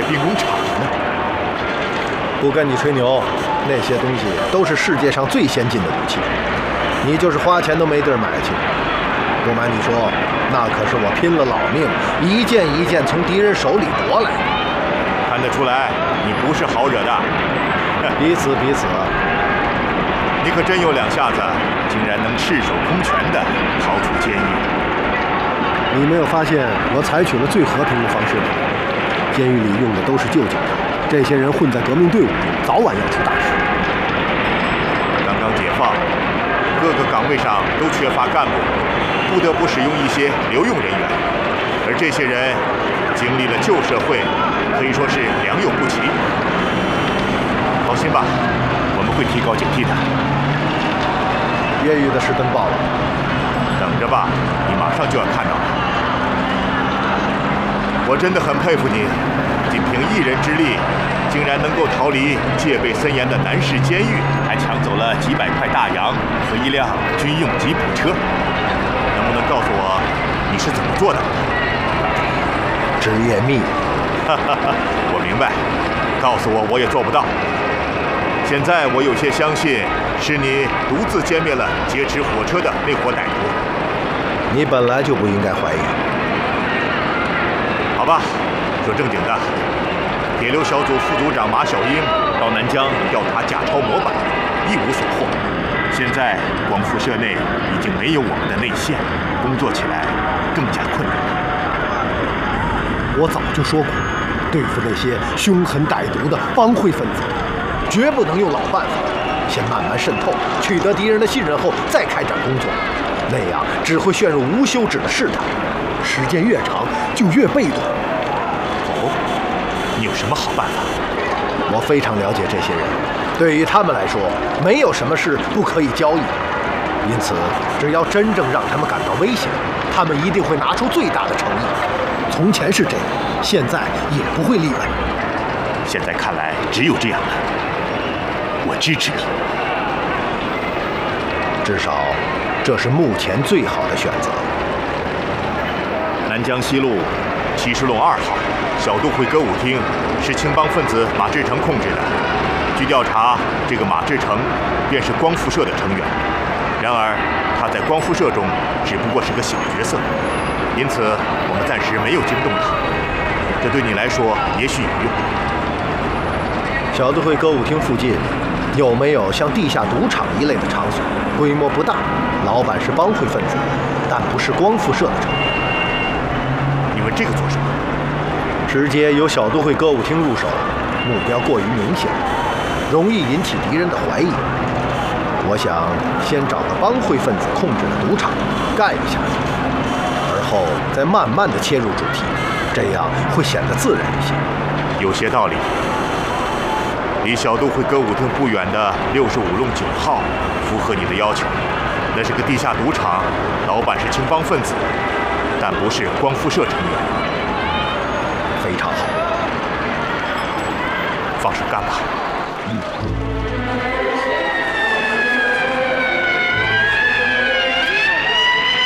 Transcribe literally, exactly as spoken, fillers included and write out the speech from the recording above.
兵工厂呢。 不跟你吹牛，那些东西都是世界上最先进的武器，你就是花钱都没地儿买去。不瞒你说，那可是我拼了老命，一件一件从敌人手里夺来的。 看得出来，你不是好惹的。 彼此彼此。 你可真有两下子，竟然能赤手空拳地逃出监狱。 你没有发现我采取了最和平的方式吗？监狱里用的都是旧警察，这些人混在革命队伍中，早晚要出大事。 刚刚解放，各个岗位上都缺乏干部，不得不使用一些留用人员，而这些人经历了旧社会，可以说是良莠不齐。放心吧，我们会提高警惕的。 越狱的事登报了， 等着吧，你马上就要看到了。我真的很佩服你，仅凭一人之力，竟然能够逃离戒备森严的南市监狱，还抢走了几百块大洋和一辆军用吉普车。能不能告诉我你是怎么做的？ 职业秘密。 哈哈哈，我明白，告诉我我也做不到。现在我有些相信，是你独自歼灭了劫持火车的那伙歹徒。 你本来就不应该怀疑。 好吧，说正经的，铁流小组副组长马小英到南疆调查假钞模板，一无所获。现在光复社内已经没有我们的内线，工作起来更加困难。 我早就说过，对付那些凶狠歹毒的帮会分子，绝不能用老办法，先慢慢渗透，取得敌人的信任后再开展工作，那样只会陷入无休止的试探，时间越长就越被动。 哦，你有什么好办法？ 我非常了解这些人，对于他们来说，没有什么事不可以交易，因此只要真正让他们感到危险，他们一定会拿出最大的诚意。从前是这样，现在也不会例外。 现在看来只有这样了。我支持你， 至少这是目前最好的选择。 南江西路七十弄二号小都会歌舞厅是青帮分子马志成控制的。据调查，这个马志成便是光复社的成员。然而他在光复社中只不过是个小角色，因此我们暂时没有惊动他。这对你来说也许有用。 小都会歌舞厅附近有没有像地下赌场一类的场所？规模不大，老板是帮会分子，但不是光复社的成员。 你问这个做什么？ 直接由小都会歌舞厅入手，目标过于明显，容易引起敌人的怀疑。我想先找个帮会分子控制的赌场干一下子，而后再慢慢的切入主题，这样会显得自然一些。 有些道理。离小都会歌舞厅不远的六十五弄九号符合你的要求，那是个地下赌场，老板是青帮分子，但不是光复社成员。 非常好， 放手干吧。 嗯。